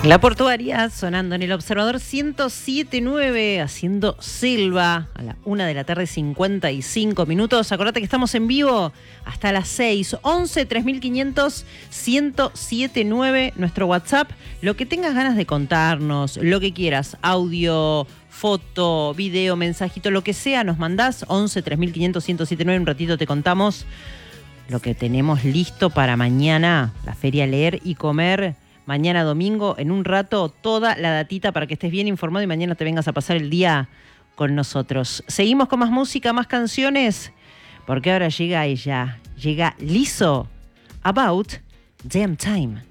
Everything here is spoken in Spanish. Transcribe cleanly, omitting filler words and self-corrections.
La portuaria sonando en el Observador 107.9, haciendo selva a la 1:55 PM. Acordate que estamos en vivo hasta las 6. 11 3500 1079, nuestro WhatsApp. Lo que tengas ganas de contarnos, lo que quieras, audio, foto, video, mensajito, lo que sea, nos mandás. 11 3500 1079, un ratito te contamos lo que tenemos listo para mañana, la Feria Leer y Comer. Mañana domingo, en un rato, toda la datita para que estés bien informado y mañana te vengas a pasar el día con nosotros. Seguimos con más música, más canciones, porque ahora llega ella, llega Lizzo, About Damn Time.